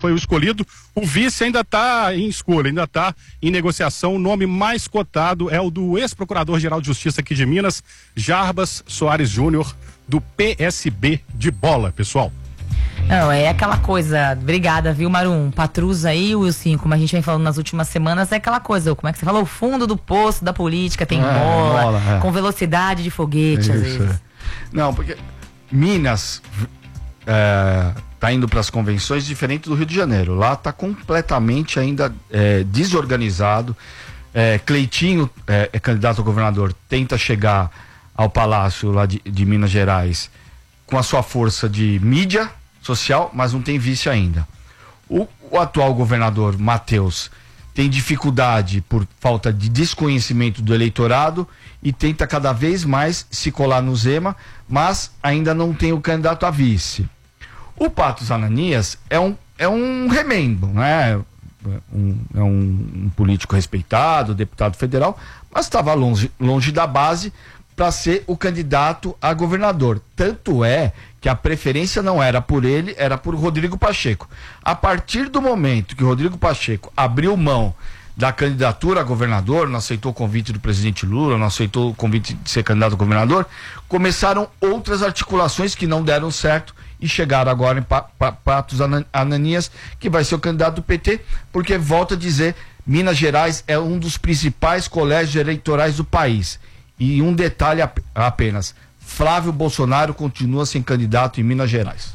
foi o escolhido. O vice ainda está em escolha, ainda está em negociação. O nome mais cotado é o do ex-procurador-geral de Justiça aqui de Minas, Jarbas Soares Júnior, do PSB de Bola, pessoal. Não, é aquela coisa, obrigada, viu, Marum? Patruza aí, Wilson, como a gente vem falando nas últimas semanas, é aquela coisa, como é que você falou? O fundo do poço da política tem bola, com velocidade de foguete, às vezes. Não, porque Minas tá indo para as convenções diferente do Rio de Janeiro. Lá tá completamente ainda desorganizado. Cleitinho é candidato a governador, tenta chegar ao palácio lá de Minas Gerais com a sua força de mídia social, mas não tem vice ainda. O atual governador, Matheus, tem dificuldade por falta de desconhecimento do eleitorado e tenta cada vez mais se colar no Zema, mas ainda não tem o candidato a vice. O Patos Ananias é um remendo, né? É um político respeitado, deputado federal, mas estava longe da base para ser o candidato a governador. Tanto é que a preferência não era por ele, era por Rodrigo Pacheco. A partir do momento que Rodrigo Pacheco abriu mão da candidatura a governador, não aceitou o convite do presidente Lula, não aceitou o convite de ser candidato a governador, começaram outras articulações que não deram certo e chegaram agora em Patos Ananias, que vai ser o candidato do PT, porque, volto a dizer, Minas Gerais é um dos principais colégios eleitorais do país. E um detalhe apenas, Flávio Bolsonaro continua sem candidato em Minas Gerais.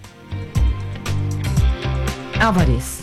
Álvares.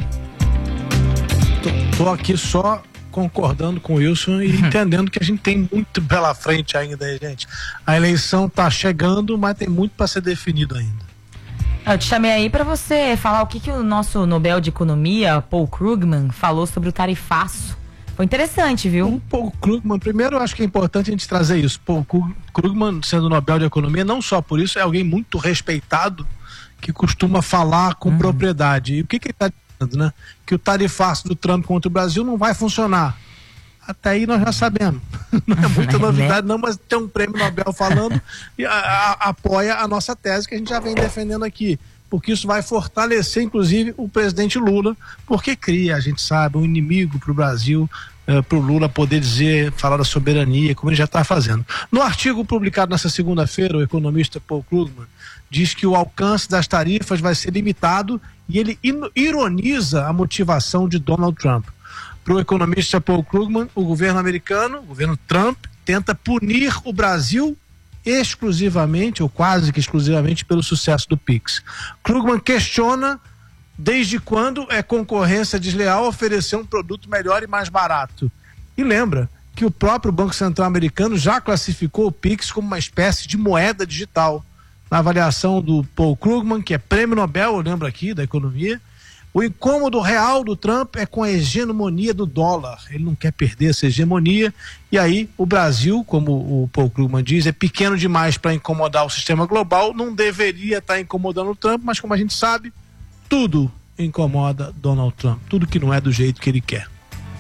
Tô aqui só concordando com o Wilson e entendendo que a gente tem muito pela frente ainda, gente. A eleição tá chegando, mas tem muito para ser definido ainda. Eu te chamei aí para você falar o que o nosso Nobel de Economia, Paul Krugman, falou sobre o tarifaço. Foi interessante, viu? O Paul Krugman, primeiro eu acho que é importante a gente trazer isso. Paul Krugman, sendo Nobel de Economia, não só por isso, é alguém muito respeitado, que costuma falar com propriedade. E o que ele está dizendo, né? Que o tarifaço do Trump contra o Brasil não vai funcionar. Até aí nós já sabemos. Não é muita novidade não, mas tem um prêmio Nobel falando e apoia a nossa tese que a gente já vem defendendo aqui. Porque isso vai fortalecer, inclusive, o presidente Lula, porque cria, a gente sabe, um inimigo para o Brasil, para o Lula poder falar da soberania, como ele já está fazendo. No artigo publicado nessa segunda-feira, o economista Paul Krugman diz que o alcance das tarifas vai ser limitado e ele ironiza a motivação de Donald Trump. Para o economista Paul Krugman, o governo americano, o governo Trump, tenta punir o Brasil exclusivamente, ou quase que exclusivamente, pelo sucesso do Pix. Krugman questiona desde quando é concorrência desleal oferecer um produto melhor e mais barato. E lembra que o próprio Banco Central americano já classificou o Pix como uma espécie de moeda digital. Na avaliação do Paul Krugman, que é prêmio Nobel, eu lembro aqui, da economia, o incômodo real do Trump é com a hegemonia do dólar. Ele não quer perder essa hegemonia. E aí o Brasil, como o Paul Krugman diz, é pequeno demais para incomodar o sistema global. Não deveria estar incomodando o Trump, mas como a gente sabe, tudo incomoda Donald Trump. Tudo que não é do jeito que ele quer.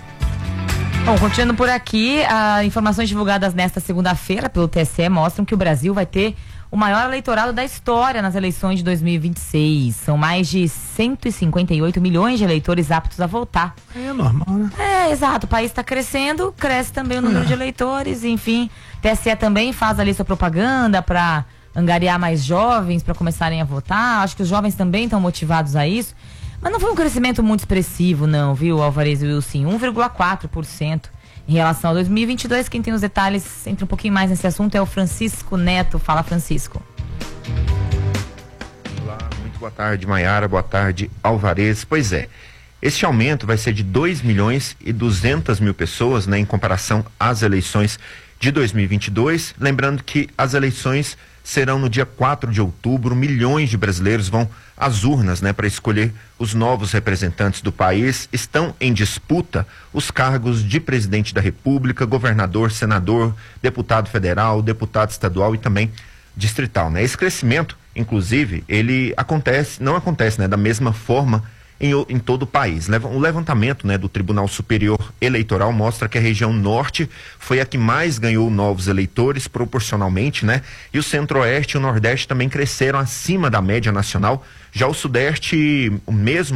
Bom, continuando por aqui, as informações divulgadas nesta segunda-feira pelo TSE mostram que o Brasil vai ter o maior eleitorado da história nas eleições de 2026. São mais de 158 milhões de eleitores aptos a votar. É normal, né? É, exato. O país está crescendo, cresce também o número de eleitores, enfim. TSE também faz ali sua propaganda para angariar mais jovens para começarem a votar. Acho que os jovens também estão motivados a isso. Mas não foi um crescimento muito expressivo, não, viu, Álvares e Wilson? 1,4%. Em relação a 2022, quem tem os detalhes, entra um pouquinho mais nesse assunto, é o Francisco Neto. Fala, Francisco. Olá, muito boa tarde, Maiara, boa tarde, Álvares. Pois é, este aumento vai ser de 2.200.000 pessoas, né, em comparação às eleições de 2022. Lembrando que as eleições serão no dia 4 de outubro, milhões de brasileiros vão às urnas, né, para escolher os novos representantes do país. Estão em disputa os cargos de presidente da República, governador, senador, deputado federal, deputado estadual e também distrital, né? Esse crescimento, inclusive, ele não acontece, né, da mesma forma em todo o país. O levantamento, né, do Tribunal Superior Eleitoral mostra que a região norte foi a que mais ganhou novos eleitores proporcionalmente, né? E o centro-oeste e o nordeste também cresceram acima da média nacional. Já o sudeste, o mesmo